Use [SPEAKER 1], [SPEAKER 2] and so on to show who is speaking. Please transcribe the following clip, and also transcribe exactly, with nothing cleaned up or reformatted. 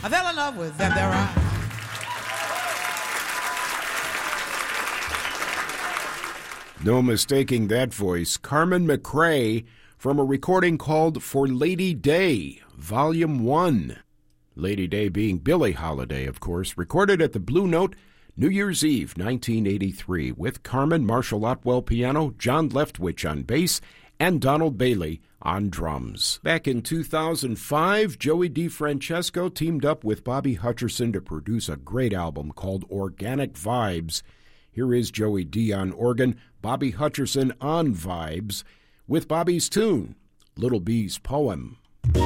[SPEAKER 1] I fell in love with them, their eyes.
[SPEAKER 2] No mistaking that voice. Carmen McRae from a recording called For Lady Day, Volume one. Lady Day being Billie Holiday, of course, recorded at the Blue Note New Year's Eve, nineteen eighty-three, with Carmen Marshall Otwell piano, John Leftwich on bass, and Donald Bailey on drums. Back in two thousand five, Joey DeFrancesco teamed up with Bobby Hutcherson to produce a great album called Organic Vibes. Here is Joey D on organ, Bobby Hutcherson on vibes, with Bobby's tune, Little Bee's Poem.